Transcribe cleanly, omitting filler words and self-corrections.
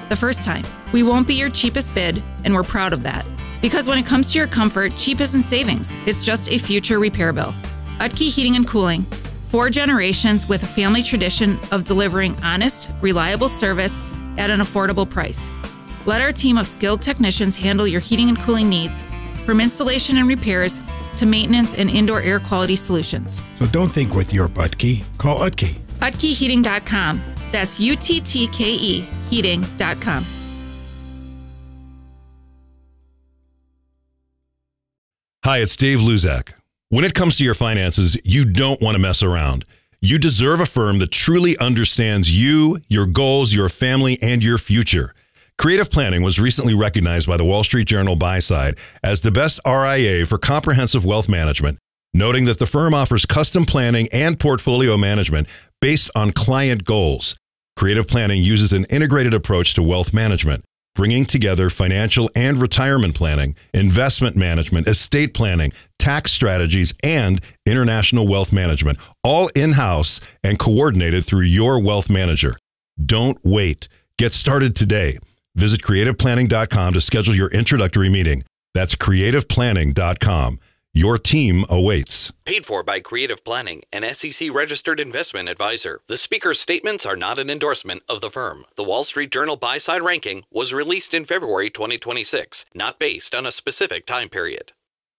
the first time. We won't be your cheapest bid, and we're proud of that. Because when it comes to your comfort, cheap isn't savings. It's just a future repair bill. Utke Heating and Cooling. 4 generations with a family tradition of delivering honest, reliable service at an affordable price. Let our team of skilled technicians handle your heating and cooling needs, from installation and repairs to maintenance and indoor air quality solutions. So don't think with your butt key. Call Utke. UtkeHeating.com. That's UTTKE heating.com. Hi, it's Dave Luzak. When it comes to your finances, you don't want to mess around. You deserve a firm that truly understands you, your goals, your family, and your future. Creative Planning was recently recognized by the Wall Street Journal Buy-Side as the best RIA for comprehensive wealth management, noting that the firm offers custom planning and portfolio management based on client goals. Creative Planning uses an integrated approach to wealth management, bringing together financial and retirement planning, investment management, estate planning, tax strategies, and international wealth management, all in-house and coordinated through your wealth manager. Don't wait. Get started today. Visit creativeplanning.com to schedule your introductory meeting. That's creativeplanning.com. Your team awaits. Paid for by Creative Planning, an SEC-registered investment advisor. The speaker's statements are not an endorsement of the firm. The Wall Street Journal Buy-Side ranking was released in February 2026, not based on a specific time period.